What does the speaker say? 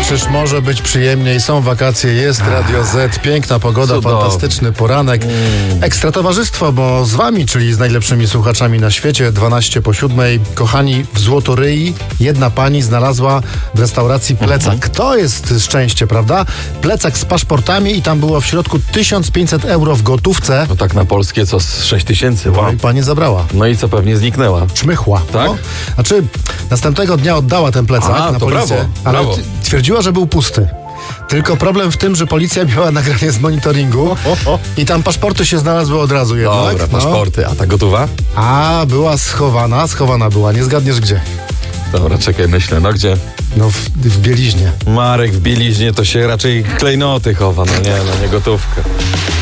Czyż może być przyjemniej? Są wakacje, jest Radio Z, piękna pogoda, Cudownie. fantastyczny poranek. Ekstra towarzystwo, bo z wami, czyli z najlepszymi słuchaczami na świecie, 12:07. Kochani, w Złotoryi jedna pani znalazła w restauracji plecak. To jest szczęście, prawda? Plecak z paszportami i tam było w środku 1500 euro w gotówce. No tak na polskie co z 6000, No wow. i pani zabrała. No i co, pewnie zniknęła. Czmychła. Tak? No. Znaczy, następnego dnia oddała ten plecak A, na to policję, brawo, ale brawo. twierdziła, że był pusty. Tylko problem w tym, że policja miała nagranie z monitoringu i tam paszporty się znalazły od razu jednak. Dobra, No. paszporty. A ta gotowa? A, była schowana była. Nie zgadniesz gdzie? Dobra, czekaj, myślę. No gdzie? No w bieliźnie. Marek w bieliźnie to się raczej klejnoty chowa, no nie gotówkę.